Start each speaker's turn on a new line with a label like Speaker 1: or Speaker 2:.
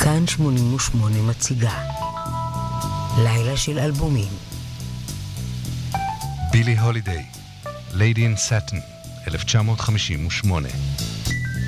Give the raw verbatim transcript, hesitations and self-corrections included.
Speaker 1: כאן שמונים ושמונה מציגה לילה של אלבומים.
Speaker 2: בילי הולידיי, Lady in Satin, אלף תשע מאות חמישים ושמונה.